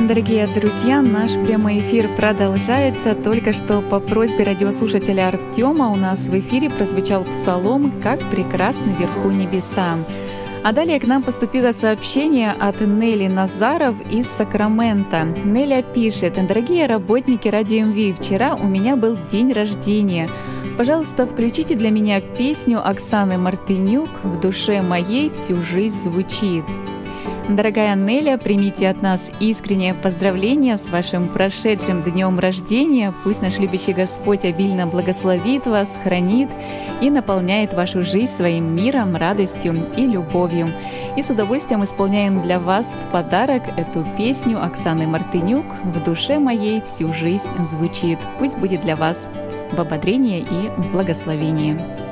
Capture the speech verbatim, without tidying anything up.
Дорогие друзья, наш прямой эфир продолжается. Только что по просьбе радиослушателя Артема у нас в эфире прозвучал псалом «Как прекрасны вверху небеса». А далее к нам поступило сообщение от Нелли Назаров из Сакрамента. Неля пишет: «Дорогие работники Радио МВ, вчера у меня был день рождения. Пожалуйста, включите для меня песню Оксаны Мартынюк «В душе моей всю жизнь звучит». Дорогая Неля, примите от нас искреннее поздравление с вашим прошедшим днем рождения. Пусть наш любящий Господь обильно благословит вас, хранит и наполняет вашу жизнь своим миром, радостью и любовью. И с удовольствием исполняем для вас в подарок эту песню Оксаны Мартынюк «В душе моей всю жизнь звучит». Пусть будет для вас в ободрение и благословение.